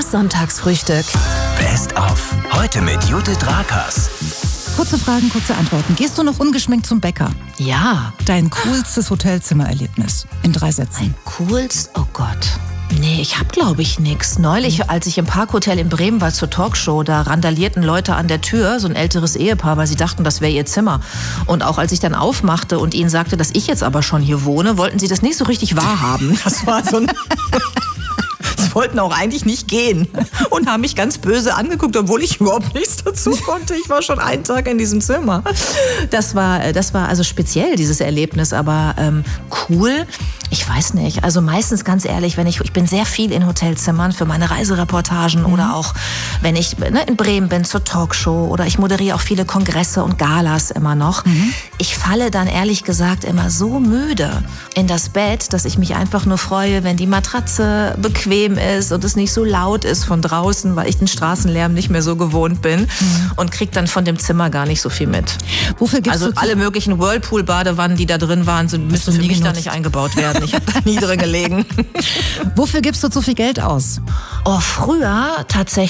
Das Sonntagsfrühstück. Best of. Heute mit Judith Rakers. Kurze Fragen, kurze Antworten. Gehst du noch ungeschminkt zum Bäcker? Ja. Dein coolstes Hotelzimmererlebnis in 3 Sätzen. Coolst? Oh Gott. Nee, ich hab, glaube ich, nix. Neulich, als ich im Parkhotel in Bremen war zur Talkshow, da randalierten Leute an der Tür, so ein älteres Ehepaar, weil sie dachten, das wäre ihr Zimmer. Und auch als ich dann aufmachte und ihnen sagte, dass ich jetzt aber schon hier wohne, wollten sie das nicht so richtig wahrhaben. Das war so ein... Sie wollten auch eigentlich nicht gehen und haben mich ganz böse angeguckt, obwohl ich überhaupt nichts dazu konnte. Ich war schon einen Tag in diesem Zimmer. Das war also speziell, dieses Erlebnis, aber cool. Ich weiß nicht. Also meistens, ganz ehrlich, ich bin sehr viel in Hotelzimmern für meine Reisereportagen oder auch, wenn ich in Bremen bin zur Talkshow oder ich moderiere auch viele Kongresse und Galas immer noch. Ich falle dann ehrlich gesagt immer so müde in das Bett, dass ich mich einfach nur freue, wenn die Matratze bequem ist und es nicht so laut ist von draußen, weil ich den Straßenlärm nicht mehr so gewohnt bin und krieg dann von dem Zimmer gar nicht so viel mit. Wofür gibst Also du alle möglichen Whirlpool-Badewannen, die da drin waren, müssen für mich da nicht eingebaut werden. Ich habe da nie drin gelegen. Wofür gibst du zu viel Geld aus? Oh, früher tatsächlich